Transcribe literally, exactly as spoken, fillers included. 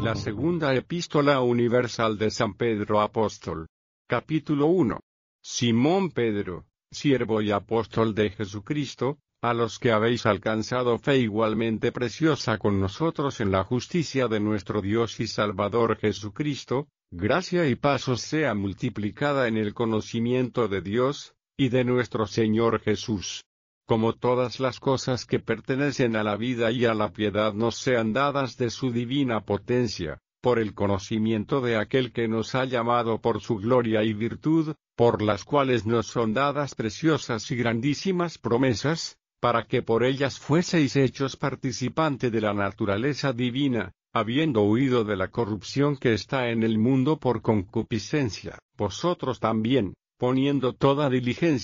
La segunda epístola universal de San Pedro Apóstol. Capítulo uno. Simón Pedro, siervo y apóstol de Jesucristo, a los que habéis alcanzado fe igualmente preciosa con nosotros en la justicia de nuestro Dios y Salvador Jesucristo, gracia y paz os sea multiplicada en el conocimiento de Dios, y de nuestro Señor Jesús. Como todas las cosas que pertenecen a la vida y a la piedad nos sean dadas de su divina potencia, por el conocimiento de aquel que nos ha llamado por su gloria y virtud, por las cuales nos son dadas preciosas y grandísimas promesas, para que por ellas fueseis hechos participante de la naturaleza divina, habiendo huido de la corrupción que está en el mundo por concupiscencia, vosotros también, poniendo toda diligencia